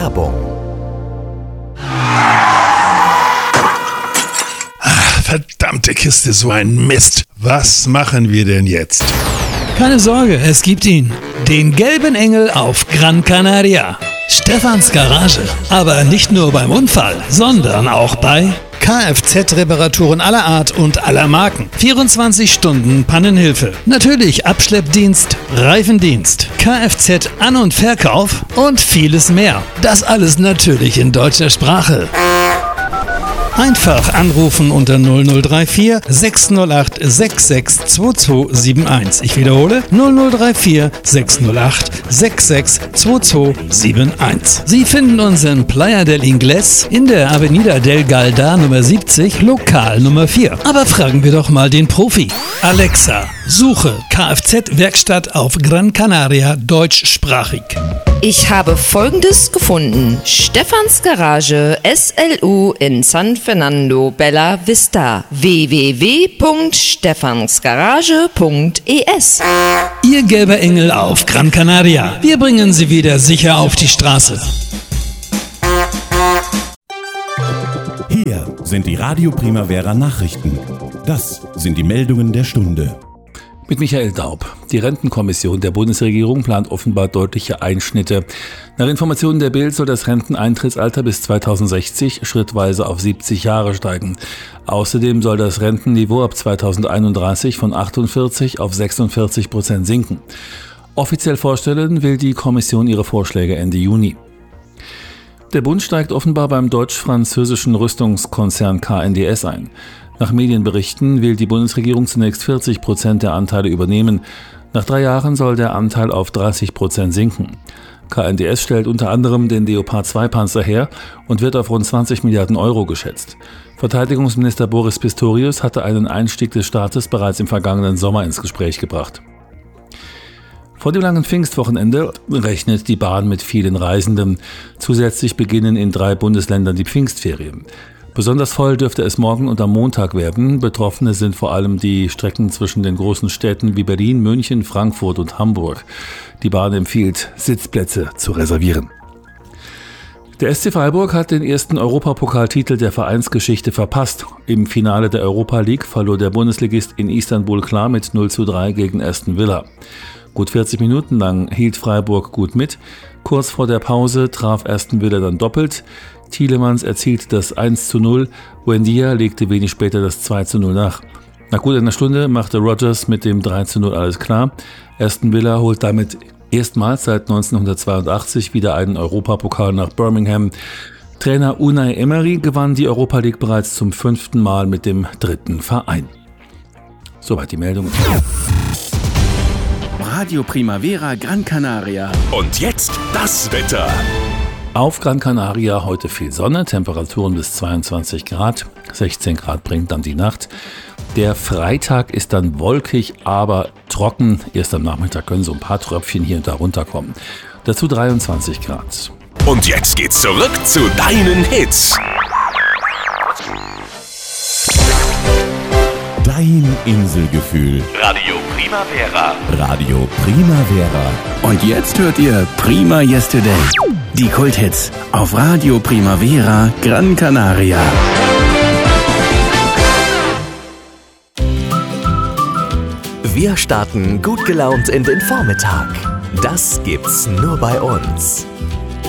Werbung. Verdammte Kiste, so ein Mist. Was machen wir denn jetzt? Keine Sorge, es gibt ihn. Den gelben Engel auf Gran Canaria. Stefans Garage. Aber nicht nur beim Unfall, sondern auch bei Kfz-Reparaturen aller Art und aller Marken. 24 Stunden Pannenhilfe. Natürlich Abschleppdienst, Reifendienst, Kfz-An- und Verkauf und vieles mehr. Das alles natürlich in deutscher Sprache. Einfach anrufen unter 0034 608 662271. Ich wiederhole 0034 608 662271. Sie finden uns in Playa del Ingles in der Avenida del Galdar Nummer 70, Lokal Nummer 4. Aber fragen wir doch mal den Profi. Alexa, suche Kfz-Werkstatt auf Gran Canaria deutschsprachig. Ich habe Folgendes gefunden. Stefans Garage SLU in San Fernando Bella Vista. www.stefansgarage.es. Ihr gelber Engel auf Gran Canaria. Wir bringen Sie wieder sicher auf die Straße. Hier sind die Radio Primavera Nachrichten. Das sind die Meldungen der Stunde. Mit Michael Daub. Die Rentenkommission der Bundesregierung plant offenbar deutliche Einschnitte. Nach Informationen der Bild soll das Renteneintrittsalter bis 2060 schrittweise auf 70 Jahre steigen. Außerdem soll das Rentenniveau ab 2031 von 48 auf 46% sinken. Offiziell vorstellen will die Kommission ihre Vorschläge Ende Juni. Der Bund steigt offenbar beim deutsch-französischen Rüstungskonzern KNDS ein. Nach Medienberichten will die Bundesregierung zunächst 40% der Anteile übernehmen. Nach 3 Jahren soll der Anteil auf 30% sinken. KNDS stellt unter anderem den Leopard 2 Panzer her und wird auf rund 20 Milliarden Euro geschätzt. Verteidigungsminister Boris Pistorius hatte einen Einstieg des Staates bereits im vergangenen Sommer ins Gespräch gebracht. Vor dem langen Pfingstwochenende rechnet die Bahn mit vielen Reisenden. Zusätzlich beginnen in 3 Bundesländern die Pfingstferien. Besonders voll dürfte es morgen und am Montag werden. Betroffene sind vor allem die Strecken zwischen den großen Städten wie Berlin, München, Frankfurt und Hamburg. Die Bahn empfiehlt, Sitzplätze zu reservieren. Der SC Freiburg hat den ersten Europapokaltitel der Vereinsgeschichte verpasst. Im Finale der Europa League verlor der Bundesligist in Istanbul klar mit 0:3 gegen Aston Villa. Gut 40 Minuten lang hielt Freiburg gut mit. Kurz vor der Pause traf Aston Villa dann doppelt. Tielemans erzielte das 1:0, Buendia legte wenig später das 2:0 nach. Nach gut einer Stunde machte Rodgers mit dem 3:0 alles klar. Aston Villa holt damit erstmals seit 1982 wieder einen Europapokal nach Birmingham. Trainer Unai Emery gewann die Europa League bereits zum 5. Mal mit dem 3. Verein. Soweit die Meldungen. Radio Primavera Gran Canaria. Und jetzt das Wetter. Auf Gran Canaria heute viel Sonne, Temperaturen bis 22 Grad, 16 Grad bringt dann die Nacht. Der Freitag ist dann wolkig, aber trocken. Erst am Nachmittag können so ein paar Tröpfchen hier und da runterkommen. Dazu 23 Grad. Und jetzt geht's zurück zu deinen Hits. Dein Inselgefühl. Radio Primavera. Radio Primavera. Und jetzt hört ihr Prima Yesterday. Die Kulthits auf Radio Primavera Gran Canaria. Wir starten gut gelaunt in den Vormittag. Das gibt's nur bei uns.